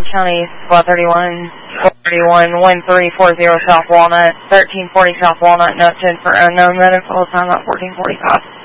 County, Squad 31, 1340 South Walnut, 1340 South Walnut, note 10 for unknown medical, time at 1445.